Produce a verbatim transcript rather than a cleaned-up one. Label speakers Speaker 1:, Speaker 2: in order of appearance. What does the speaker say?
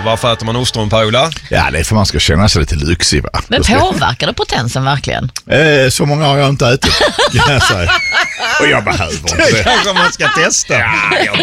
Speaker 1: Varför äter man ostron, Paula?
Speaker 2: Ja, det är för man ska känna sig lite lyxig, va?
Speaker 3: Men påverkar det potensen verkligen?
Speaker 2: Eh, så många har jag inte ätit, kan jag säga. Och jag behöver inte
Speaker 1: Det
Speaker 2: det.
Speaker 1: kanske man ska testa.
Speaker 2: Ja, jag